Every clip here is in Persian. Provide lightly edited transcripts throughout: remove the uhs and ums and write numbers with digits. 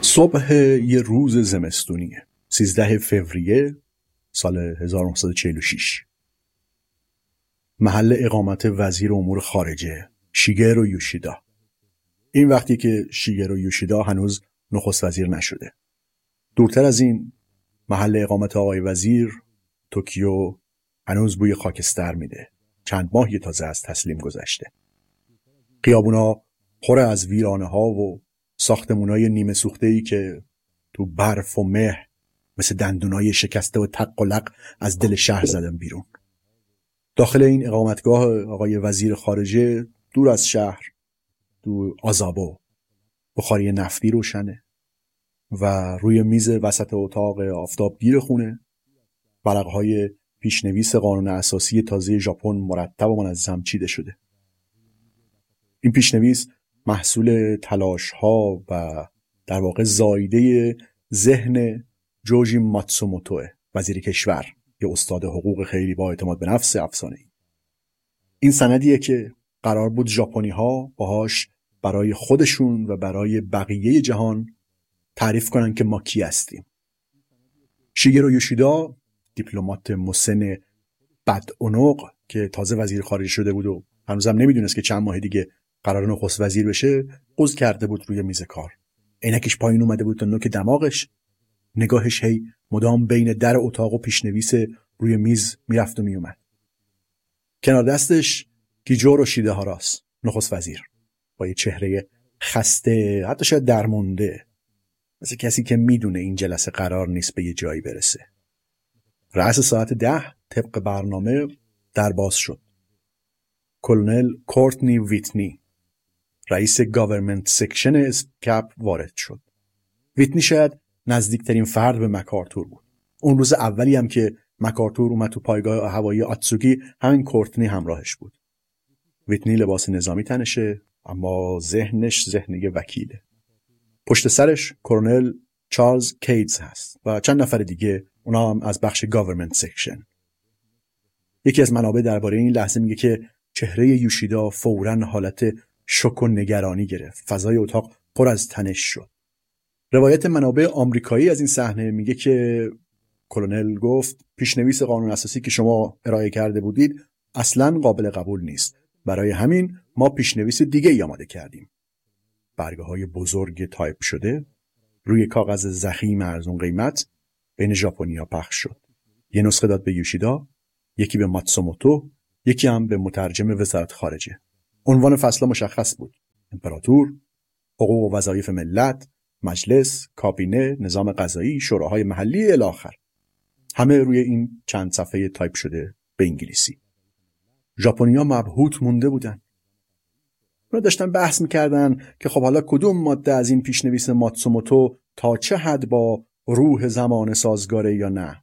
صبح یه روز زمستونیه 13 فوریه سال 1946. محل اقامت وزیر امور خارجه شیگرو یوشیدا. این وقتی که شیگرو یوشیدا هنوز نخست وزیر نشده. دورتر از این محل اقامت آقای وزیر توکیو هنوز بوی خاکستر میده. چند ماهی تازه از تسلیم گذشته. خیابونا پر از ویرانه ها و ساختمونای نیمه سوخته‌ای که تو برف و مه مثل دندونای شکسته و تق و لق از دل شهر زدن بیرون. داخل این اقامتگاه آقای وزیر خارجه دور از شهر تو آزابو بخاری نفتی روشنه و روی میز وسط اتاق آفتابگیر خونه ورقهای پیشنویس قانون اساسی تازه ژاپن مرتب و منظم چیده شده. این پیشنویس محصول تلاش‌ها و در واقع زایده ذهن جوجی ماتسوموتوه، وزیر کشور، یه استاد حقوق خیلی با اعتماد به نفس افسانه‌ای. این سندیه که قرار بود ژاپنی‌ها باهاش برای خودشون و برای بقیه جهان تعریف کنن که ما کی هستیم. شیگرو یوشیدا، دیپلمات مسن بدعنق که تازه وزیر خارجه شده بود و هنوزم نمیدونست که چند ماه دیگه قرار نخست وزیر بشه، قوز کرده بود روی میز کار. عینکش پایین اومده بود تا نوک دماغش. نگاهش هی مدام بین در اتاق و پیشنویس روی میز میرفت و میومد. کنار دستش گیجورو شیدهاراست، نخست وزیر، با یه چهره خسته، حتی شاید درمونده، مثل کسی که میدونه این جلسه قرار نیست به یه جایی برسه. رأس ساعت 10 طبق برنامه در باز شد. کلونل کورتنی ویتنی، رئیس گاورمنت سکشن اسکپ وارد شد. ویتنی شاید نزدیکترین فرد به مکارتور بود. اون روز اولی هم که مکارتور اومد تو پایگاه هوایی آتسوگی، همین کورتنی همراهش بود. ویتنی لباس نظامی تنشه، اما ذهنش ذهن یه وکیله. پشت سرش کورنل چارلز کیدز هست و چند نفر دیگه، اونا هم از بخش گاورمنت سکشن. یکی از منابع درباره این لحظه میگه که چهره یوشیدا فوراً حالت شوک و نگرانی گرفت. فضای اتاق پر از تنش شد. روایت منابع آمریکایی از این صحنه میگه که کلونل گفت پیشنویس قانون اساسی که شما ارائه کرده بودید اصلاً قابل قبول نیست. برای همین ما پیشنویس دیگه ای آماده کردیم. برگه‌های بزرگ تایپ شده روی کاغذ ضخیم ارزون قیمت بین ژاپنی‌ها پخش شد. یه نسخه داد به یوشیدا، یکی به ماتسوموتو، یکی هم به مترجم وزارت خارجه. عنوان فصل مشخص بود: امپراتور، حقوق و وظایف ملت، مجلس، کابینه، نظام قضایی، شوراهای محلی الی آخر. همه روی این چند صفحه تایپ شده به انگلیسی. ژاپنی‌ها مبهوت مونده بودن. اونا داشتن بحث می‌کردن که خب حالا کدوم ماده از این پیشنویس ماتسوموتو تا چه حد با روح زمان سازگاره یا نه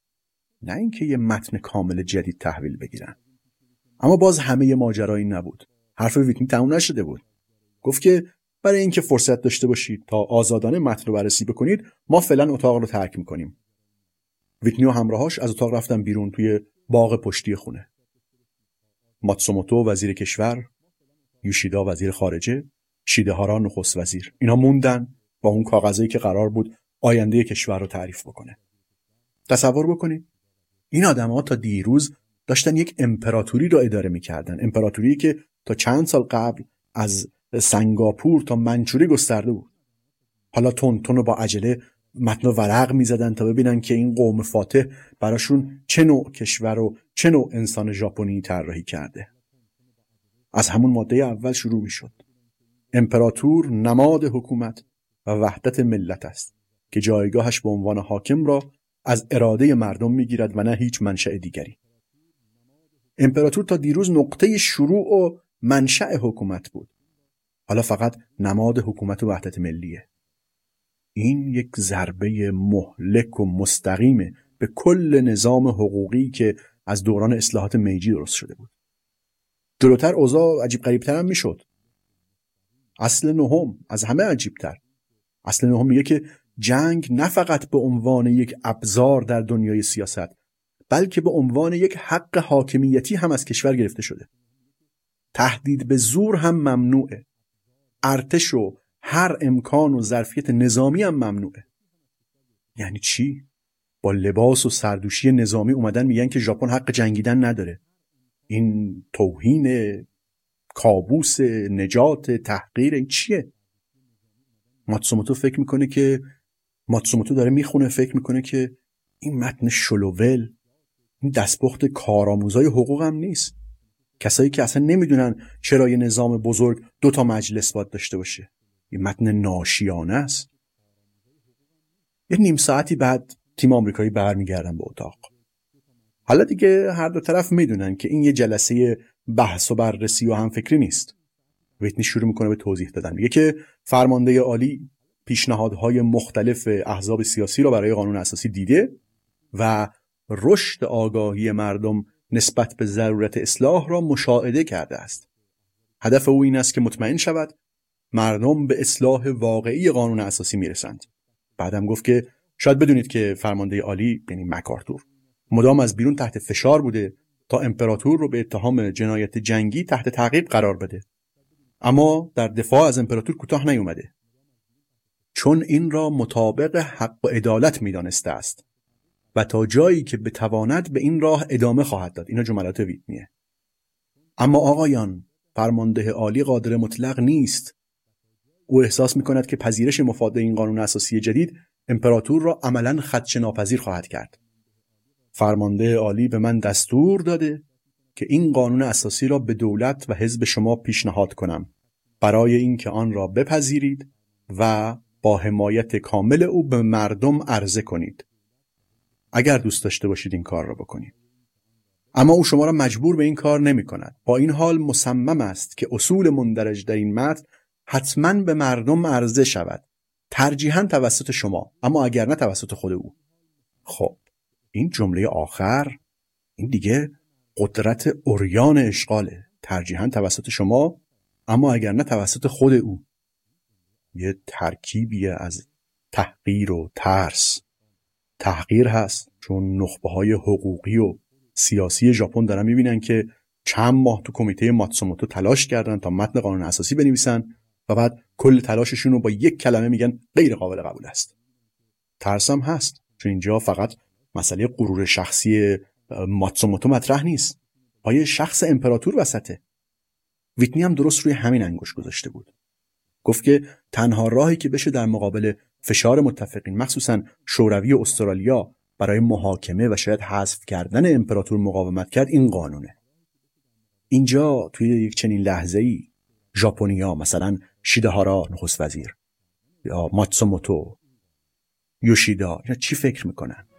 اینکه یه متن کامل جدید تحویل بگیرن. اما باز همه ماجرا این نبود. حرف ویتنی تموم نشده بود. گفت که برای اینکه فرصت داشته باشید تا آزادانه متن رو بررسی بکنید، ما فعلا اتاق رو ترک می‌کنیم. ویتنی و همراهاش از اتاق رفتن بیرون توی باغ پشتی خونه. ماتسوموتو وزیر کشور، یوشیدا وزیر خارجه، شیدهارا نخست وزیر، اینا موندن با اون کاغذی که قرار بود آینده کشور رو تعریف بکنه. تصور بکنید این آدم‌ها تا دیروز داشتن یک امپراتوری رو اداره می‌کردن. امپراتوری که تا چند سال قبل از سنگاپور تا منچوری گسترده بود. حالا تون با عجله متن و ورق می‌زدن تا ببینن که این قوم فاتح براشون چه نوع کشور و چه نوع انسان ژاپنی طراحی کرده. از همون ماده اول شروع می‌شد. امپراتور نماد حکومت و وحدت ملت است که جایگاهش به عنوان حاکم را از اراده مردم می‌گیرد و نه هیچ منشأ دیگری. امپراتور تا دیروز نقطه شروع و منشأ حکومت بود. حالا فقط نماد حکومت و وحدت ملیه. این یک ضربه مهلک و مستقیمه به کل نظام حقوقی که از دوران اصلاحات میجی درست شده بود. جلوتر اوضاع عجیب غریب‌تر هم میشد. اصل نهم از همه عجیب‌تر. اصل نهم میگه که جنگ نه فقط به عنوان یک ابزار در دنیای سیاست، بلکه به عنوان یک حق حاکمیتی هم از کشور گرفته شده. تهدید به زور هم ممنوعه. ارتش و هر امکان و ظرفیت نظامی هم ممنوعه. یعنی چی؟ با لباس و سردوشی نظامی اومدن میگن که ژاپن حق جنگیدن نداره. این توهین، کابوس، نجات، تحقیر، این چیه؟ ماتسوموتو داره میخونه، فکر میکنه که این متن شلوول، این دستپخت کارآموزای حقوق هم نیست. کسایی که اصلا نمیدونن چرا یه نظام بزرگ 2 مجلس باید داشته باشه. این متن ناشیانه است. یه نیم ساعتی بعد تیم آمریکایی برمیگردن به اتاق. حالا دیگه هر دو طرف میدونن که این یه جلسه بحث و بررسی و همفکری نیست. ویتنی شروع میکنه به توضیح دادن. میگه که فرمانده عالی پیشنهادهای مختلف احزاب سیاسی رو برای قانون اساسی دیده و رشد آگاهی مردم نسبت به ضرورت اصلاح را مشاهده کرده است. هدف او این است که مطمئن شود مردم به اصلاح واقعی قانون اساسی میرسند. بعدم گفت که شاید بدونید که فرمانده عالی یعنی مکارتور مدام از بیرون تحت فشار بوده تا امپراتور رو به اتهام جنایت جنگی تحت تعقیب قرار بده، اما در دفاع از امپراتور کوتاه نیومده، چون این را مطابق حق و عدالت میدانسته است و تا جایی که بتواند به این راه ادامه خواهد داد. اینا جملات ویتنیه. اما آقایان، فرمانده عالی قادر مطلق نیست. او احساس میکند که پذیرش مفاد این قانون اساسی جدید امپراتور را عملاً خدشه‌ناپذیر خواهد کرد. فرمانده عالی به من دستور داده که این قانون اساسی را به دولت و حزب شما پیشنهاد کنم برای اینکه آن را بپذیرید و با حمایت کامل او به مردم عرضه کنید، اگر دوست داشته باشید این کار را بکنید. اما او شما را مجبور به این کار نمی کند. با این حال مصمم است که اصول مندرج در این متن حتماً به مردم عرضه شود، ترجیحاً توسط شما، اما اگر نه توسط خود او. خب این جمله آخر، این دیگه قدرت عریان اشغاله. ترجیحاً توسط شما، اما اگر نه توسط خود او. یه ترکیبیه از تحقیر و ترس. تحقیر هست چون نخبه‌های حقوقی و سیاسی ژاپن دارن میبینن که چند ماه تو کمیته ماتسوموتو تلاش کردن تا متن قانون اساسی بنویسن و بعد کل تلاششون رو با یک کلمه میگن غیر قابل قبول است. ترس هم هست چون اینجا فقط مسئله غرور شخصی ماتسوموتو مطرح نیست، پای شخص امپراتور وسطه. ویتنی هم درست روی همین انگشت گذاشته بود. گفت که تنها راهی که بشه در مقابل فشار متفقین، مخصوصا شوروی و استرالیا، برای محاکمه و شاید حذف کردن امپراتور مقاومت کرد، این قانونه. اینجا توی یک چنین لحظه‌ای ژاپنیا، مثلا شیدهارا نخست وزیر یا ماتسوموتو، یوشیدا، اینا چی فکر میکنن؟